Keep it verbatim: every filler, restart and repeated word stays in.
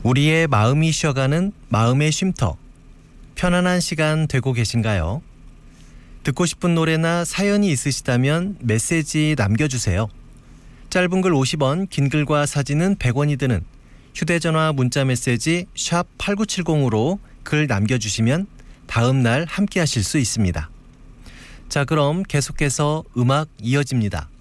우리의 마음이 쉬어가는 마음의 쉼터. 편안한 시간 되고 계신가요? 듣고 싶은 노래나 사연이 있으시다면 메시지 남겨주세요. 짧은 글 오십 원, 긴 글과 사진은 백 원이 드는 휴대전화 문자메시지 샵 팔구칠공으로 글 남겨주시면 다음 날 함께 하실 수 있습니다. 자, 그럼 계속해서 음악 이어집니다.